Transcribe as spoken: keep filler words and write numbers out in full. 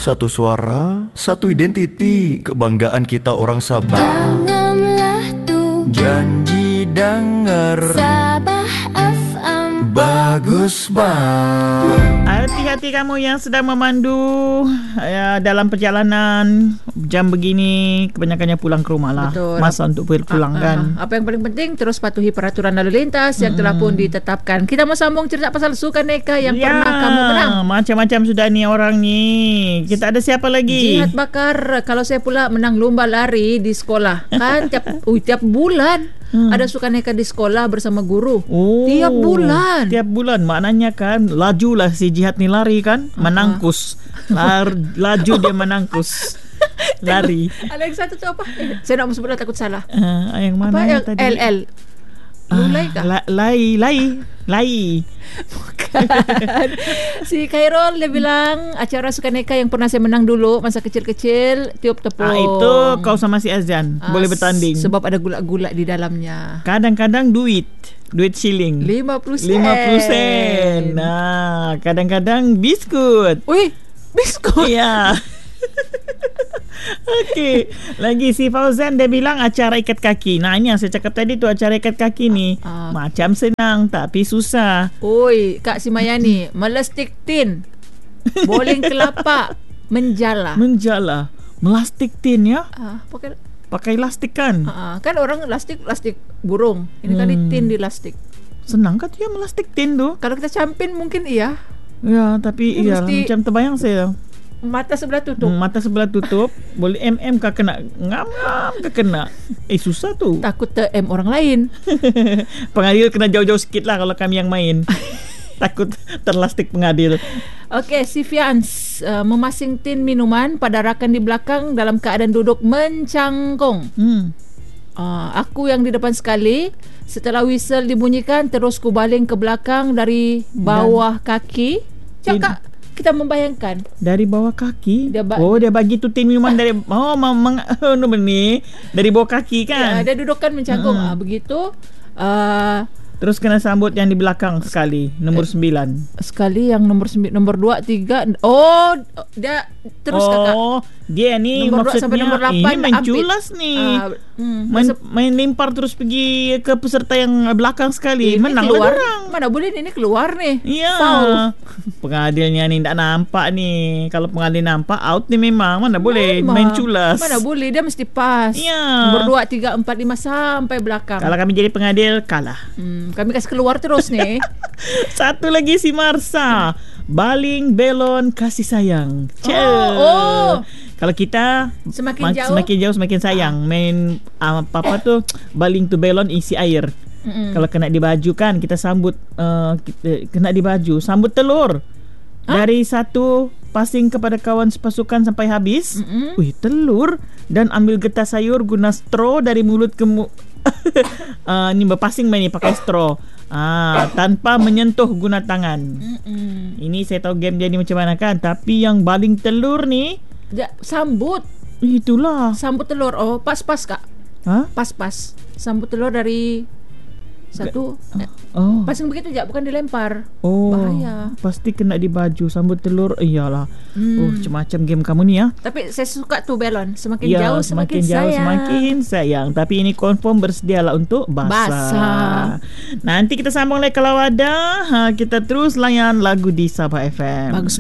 Satu suara, satu identiti, kebanggaan kita orang Sabah. Tanamlah tu Janji dengar Sabah F M. bagus bang. Hati-hati kamu yang sedang memandu ya, dalam perjalanan jam begini, kebanyakannya pulang ke rumah lah. Betul. Masa untuk pulang Ah, kan. ah, Apa yang paling penting, terus patuhi peraturan lalu lintas yang telah pun ditetapkan. Kita mau sambung cerita pasal sukan neka yang Ya, pernah kamu menang. macam-macam sudah ni orang ni. Kita ada siapa lagi? Jihad Bakar. Kalau saya pula menang lomba lari di sekolah. Kan tiap ui, tiap bulan Hmm. ada sukan neka di sekolah bersama guru. Oh, Tiap bulan. Tiap bulan. Maknanya kan lajulah si Jihad ni lari kan, menangkus. Lar, laju dia menangkus. Lari. Alexa tu tu apa? Eh, saya nak sebut takut salah. Uh, yang mana Apa yang yang tadi? L L? Lulai kah? La, lai, lai, lai. Si Khairul dia bilang acara sukan neka yang pernah saya menang dulu masa kecil-kecil, tiup tepung. Ah, itu kau sama si Azan Ah, boleh bertanding. Sebab ada gula-gula di dalamnya. Kadang-kadang duit, duit shilling. lima puluh sen. lima puluh sen. Nah, kadang-kadang biskut. Wih, biskut. Ya. Okey, lagi si Fauzan dia bilang acara ikat kaki. Nah, ini yang saya cakap tadi tu, acara ikat kaki ni Ah. macam senang tapi susah. Oi, Kak Simayani, melastik tin, bowling kelapa, menjala. Menjala, melastik tin ya. Ah, pakai Pakai lastik kan. ah, kan orang lastik lastik burung. Ini kali Hmm. tin di lastik. Senang kan dia melastik tin tu. Kalau kita campin mungkin iya. Ya, tapi Dia iya mesti- macam terbayang saya. Mata sebelah tutup. Hmm, mata sebelah tutup, boleh M M kah kena, ngam-ngam kah kena. Eh susah tu. Takut ter M orang lain. Pengadil kena jauh-jauh sikit lah kalau kami yang main. Takut terlastik pengadil. Okey, si Fians uh, memasing tin minuman pada rakan di belakang dalam keadaan duduk mencangkung. Hmm. Uh, aku yang di depan sekali. Setelah whistle dibunyikan, terus ku baling ke belakang dari bawah kaki. Cakap, kita membayangkan. Dari bawah kaki. Dia ba- oh, dia bagi tu tin minuman dari oh memang oh, ni dari bawah kaki kan. Ya, dia duduk kan mencangkung. Hmm. Ah, begitu. Uh, Terus kena sambut yang di belakang sekali, nombor sembilan. sekali yang nombor sembi- nombor dua, tiga. Oh, dia terus oh, kakak. dia ni Nombor dua maksudnya sampai nombor lapan ini main ambil. culas ni. Ah, hmm, main, masa- main lempar terus pergi ke peserta yang belakang sekali. ini Menang keluar. orang. Mana boleh ini keluar nih. Ya. Foul. Pengadilnya ni tak nampak ni. Kalau pengadil nampak out ni memang mana boleh Memang. main culas. Mana boleh, dia mesti pas. Ya. Nombor dua, tiga, empat, lima sampai belakang. Kalau kami jadi pengadil kalah. Hmm, kami kasih keluar terus nih. Satu lagi si Marsa. Baling belon kasih sayang. Cel. Oh, oh. Kalau kita Semakin jauh. semakin jauh semakin sayang. Main uh, apa-apa tu baling tu belon isi air. Mm-mm. Kalau kena di baju kan kita sambut uh, kita, kena di baju sambut telur. Dari satu passing kepada kawan sepasukan sampai habis. Mm-mm. Wih, telur dan ambil getah sayur guna straw dari mulut ke mu- uh, ni berpassing main ni pakai straw. Ah, tanpa menyentuh guna tangan. Mm-mm. Ini saya tahu game dia ni macam mana kan, tapi yang baling telur ni Dia, sambut. itulah. Sambut telur. Oh, pas-pas Kak. Ha? Pas-pas. Sambut telur dari satu. Eh, Oh. Pasang begitu je, bukan dilempar. Oh. Bahaya. Pasti kena di baju sambut telur. Iyalah. Hmm. Oh, macam-macam game kamu ni ya. Tapi saya suka tu belon. Semakin Ya, jauh semakin, semakin jauh sayang. semakin sayang. Tapi ini confirm bersedialah untuk basah. Basah. Nanti kita sambung lagi kalau ada. Ha, kita terus layan lagu di Sabah F M. Bagus